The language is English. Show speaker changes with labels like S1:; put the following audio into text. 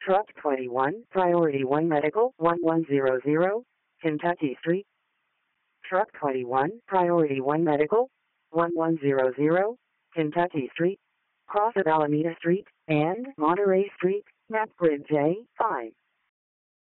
S1: Truck 21, Priority 1 Medical, 1100, Kentucky Street. Truck 21, Priority 1 Medical, 1100, Kentucky Street. Cross of Alameda Street and Monterey Street, Map Grid J5.